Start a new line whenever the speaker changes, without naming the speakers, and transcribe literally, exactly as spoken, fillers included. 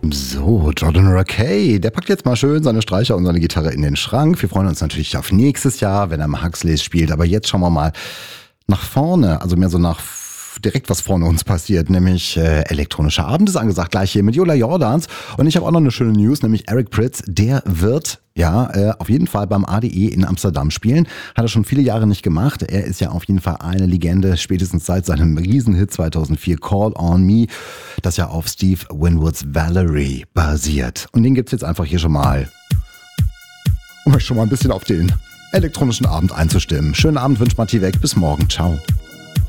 So, Jordan Rakei, der packt jetzt mal schön seine Streicher und seine Gitarre in den Schrank. Wir freuen uns natürlich auf nächstes Jahr, wenn er im Huxleys spielt. Aber jetzt schauen wir mal nach vorne, also mehr so nach direkt was vorne uns passiert, nämlich äh, elektronischer Abend ist angesagt, gleich hier mit Jola Jordans. Und ich habe auch noch eine schöne News, nämlich Eric Prydz, der wird ja äh, auf jeden Fall beim A D E in Amsterdam spielen. Hat er schon viele Jahre nicht gemacht. Er ist ja auf jeden Fall eine Legende, spätestens seit seinem Riesenhit zweitausendvier Call on Me, das ja auf Steve Winwoods Valerie basiert. Und den gibt's jetzt einfach hier schon mal, um euch schon mal ein bisschen auf den elektronischen Abend einzustimmen. Schönen Abend wünscht Matti weg, bis morgen, ciao.